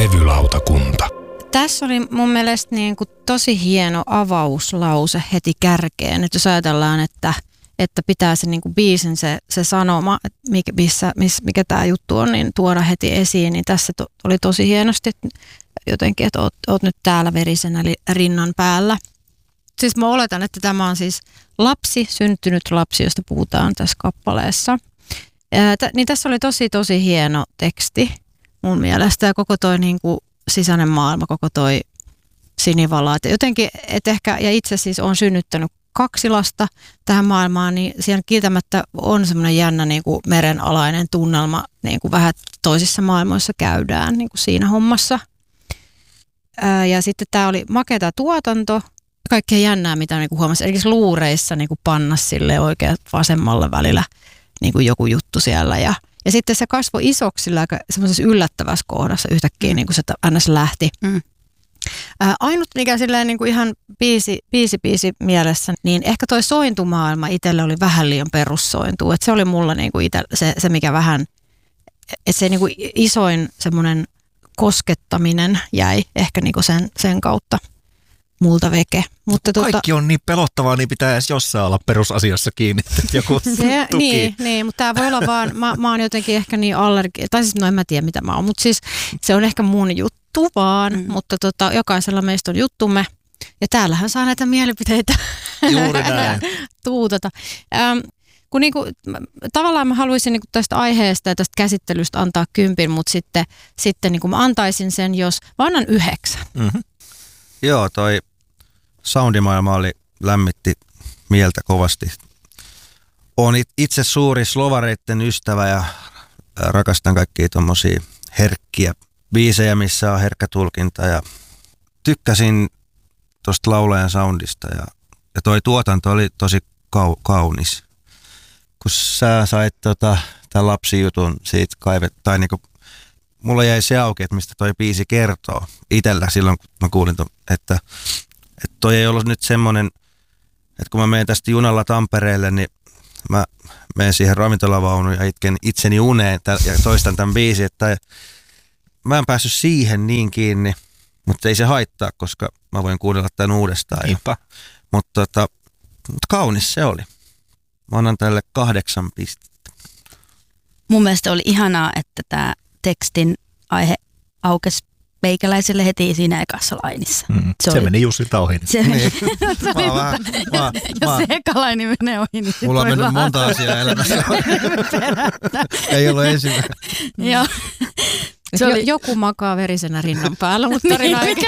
Levylautakunta. Tässä oli mun mielestä niin kuin tosi hieno avauslause heti kärkeen. Että jos ajatellaan, että pitää se niin kuin biisin se sanoma, mikä tämä juttu on, niin tuoda heti esiin. Niin tässä oli tosi hienosti jotenkin, että oot nyt täällä verisenä rinnan päällä. Siis mä oletan, että tämä on siis syntynyt lapsi, josta puhutaan tässä kappaleessa. Niin tässä oli tosi hieno teksti mun mielestä ja koko toi niin kuin sisäinen maailma, koko toi sinivala. Et jotenkin, ja itse siis on synnyttänyt 2 lasta tähän maailmaan, niin siellä kieltämättä on semmoinen jännä niin kuin merenalainen tunnelma, niin kuin vähän toisissa maailmoissa käydään niin kuin siinä hommassa. Ja sitten tämä oli makea tuotanto, kaikkea jännää, mitä niin kuin huomasi. Eli luureissa niin kuin pannas sille oikein vasemmalla välillä niin kuin joku juttu siellä. Ja sitten se kasvoi isoksi sillä aika semmoisessa yllättävässä kohdassa yhtäkkiä, niin kuin se ns. Lähti. Ainut, mikä silleen niin kuin ihan biisi mielessä, niin ehkä toi sointumaailma itselle oli vähän liian perussointu. Että se oli mulla niin kuin se mikä vähän, että se niin kuin isoin semmoinen koskettaminen jäi ehkä niin kuin sen kautta multa veke. Mutta kaikki on niin pelottavaa, niin pitää edes jossain olla perusasiassa kiinni, joku tuki. Niin, mutta tämä voi olla vaan, mä oon jotenkin ehkä niin tai siis en mä tiedä mitä mä oon, mutta siis se on ehkä mun juttu vaan, mutta jokaisella meistä on juttumme ja täällähän saa näitä mielipiteitä Juuri näin. tuutata. Kun niinku, tavallaan mä haluaisin niinku tästä aiheesta ja tästä käsittelystä antaa 10, mutta sitten niinku mä antaisin sen, jos mä annan 9. Mm-hmm. Joo, toi soundimaailma lämmitti mieltä kovasti. Olen itse suuri slovareitten ystävä ja rakastan kaikkia tommosia herkkiä biisejä, missä on herkkä tulkinta ja tykkäsin tosta laulajan soundista ja toi tuotanto oli tosi kaunis. Kun sä sait tämän lapsijutun siitä tai niinku mulla jäi se auki, että mistä toi biisi kertoo itsellä silloin, kun mä kuulin, että toi ei ollut nyt semmoinen, että kun mä menen tästä junalla Tampereelle, niin mä menen siihen ravintolavaunuun ja itken itseni uneen ja toistan tämän biisin, että mä en päässyt siihen niin kiinni, mutta ei se haittaa, koska mä voin kuunnella tämän uudestaan. Mutta kaunis se oli. Mä annan tälle 8 pistettä. Mun mielestä oli ihanaa, että tämä tekstin aihe aukesi meikäläiselle heti siinä ekassa lainissa. Se meni Jussilta ohi. Jos se eka laini menee ohi, niin mulla on mennyt monta asiaa elämässä. Ei ollut ensimmäinen. Joo. Joku makaa verisenä rinnan päällä, mutta tarina ei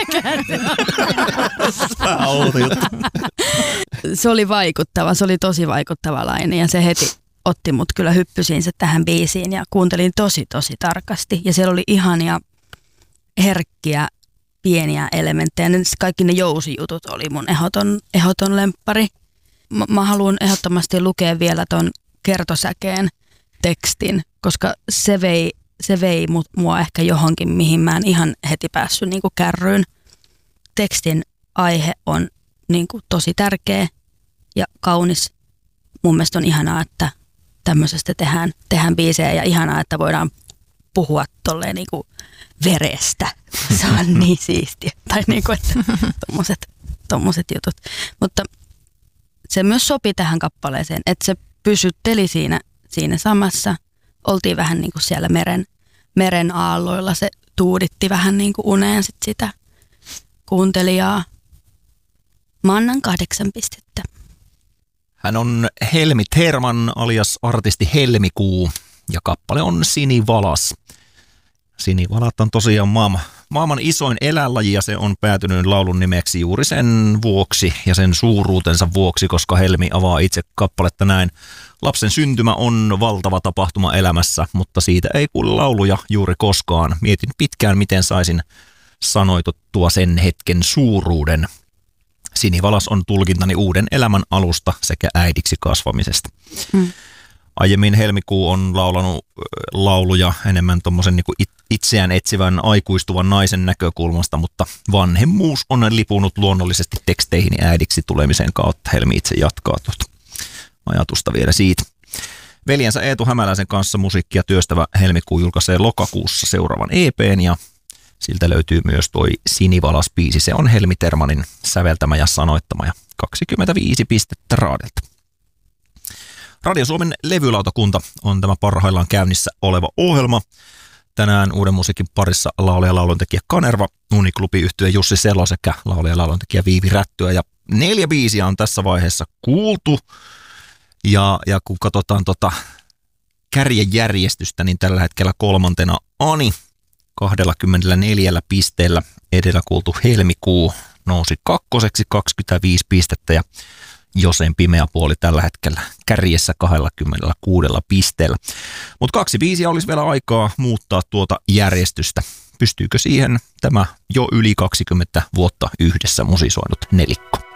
Se oli vaikuttava, se oli tosi vaikuttava laini ja se heti otti mut kyllä hyppysiin se tähän biisiin ja kuuntelin tosi tarkasti. Ja siellä oli ihania, herkkiä, pieniä elementtejä. Kaikki ne jousijutut oli mun ehdoton lemppari. Mä haluan ehdottomasti lukea vielä ton kertosäkeen tekstin, koska se vei mua ehkä johonkin, mihin mä en ihan heti päässyt niin kuin kärryyn. Tekstin aihe on niin kuin tosi tärkeä ja kaunis. Mun mielestä on ihanaa, että tämmöisestä tehdään biisejä ja ihanaa, että voidaan puhua tolleen niinku verestä. Se on niin siistiä. Tai niinku, että tommoset jutut. Mutta se myös sopi tähän kappaleeseen, että se pysytteli siinä samassa. Oltiin vähän niinku siellä meren aalloilla. Se tuuditti vähän niinku uneen sitä kuuntelijaa. Mä annan 8 pistettä. Hän on Helmi Terman alias artisti Helmikuu ja kappale on Sinivalas. Sinivalat on tosiaan maailman isoin eläinlaji ja se on päätynyt laulun nimeksi juuri sen vuoksi ja sen suuruutensa vuoksi, koska Helmi avaa itse kappaletta näin. Lapsen syntymä on valtava tapahtuma elämässä, mutta siitä ei kuule lauluja juuri koskaan. Mietin pitkään, miten saisin sanoituttua sen hetken suuruuden. Sinivalas on tulkintani uuden elämän alusta sekä äidiksi kasvamisesta. Aiemmin Helmikuu on laulanut lauluja enemmän tuommoisen niin itseään etsivän aikuistuvan naisen näkökulmasta, mutta vanhemmuus on lipunut luonnollisesti teksteihin äidiksi tulemisen kautta. Helmi itse jatkaa tuota ajatusta vielä siitä. Veljensä Eetu Hämäläisen kanssa musiikkia työstävä Helmikuu julkaisee lokakuussa seuraavan EP:n ja Siltä löytyy myös toi Sinivalas-biisi. Se on Helmi Termanin säveltämä ja sanoittama ja 25 pistettä Raadelta. Radio Suomen levylautakunta on tämä parhaillaan käynnissä oleva ohjelma. Tänään uuden musiikin parissa laulaja ja lauluntekijä Kanerva, Uniklubi-yhtye Jussi Selo sekä laulaja ja lauluntekijä Viivi Rättyä. Ja 4 biisiä on tässä vaiheessa kuultu. Ja kun katsotaan kärjejärjestystä, niin tällä hetkellä 3. Ani 24 pisteellä. Edellä kuultu Helmikuu nousi 2. 25 pistettä ja Josen Pimeä puoli tällä hetkellä kärjessä 26 pisteellä. Mutta 2 biisiä olisi vielä aikaa muuttaa tuota järjestystä. Pystyykö siihen tämä jo yli 20 vuotta yhdessä musisoinut nelikko?